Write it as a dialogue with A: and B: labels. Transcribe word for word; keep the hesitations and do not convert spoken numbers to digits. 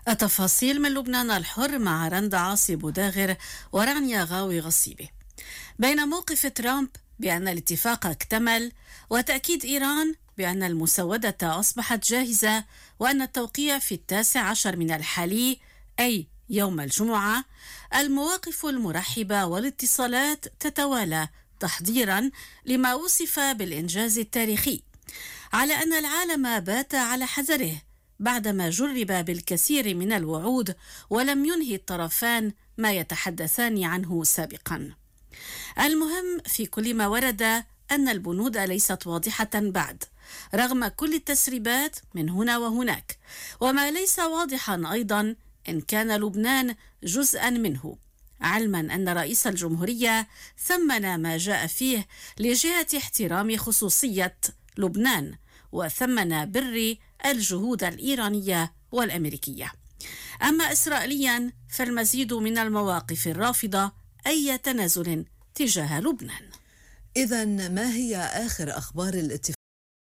A: التفاصيل من لبنان الحر مع رندا عاصي بوداغر ورانيا غاوي غصيبة. بين موقف ترامب بأن الاتفاق اكتمل وتأكيد إيران بأن المسودة أصبحت جاهزة وأن التوقيع في التاسع عشر من الحالي أي يوم الجمعة، المواقف المرحبة والاتصالات تتوالى تحضيرا لما وصف بالإنجاز التاريخي، على أن العالم بات على حذره بعدما جرب بالكثير من الوعود ولم ينهي الطرفان ما يتحدثان عنه سابقا. المهم في كل ما ورد أن البنود ليست واضحة بعد رغم كل التسريبات من هنا وهناك، وما ليس واضحا أيضا إن كان لبنان جزءا منه، علما أن رئيس الجمهورية ثمن ما جاء فيه لجهة احترام خصوصية لبنان وثمن بر الجهود الإيرانية والأمريكية. أما إسرائيليا فالمزيد من المواقف الرافضة أي تنازل تجاه لبنان.
B: إذن ما هي آخر أخبار الاتفاق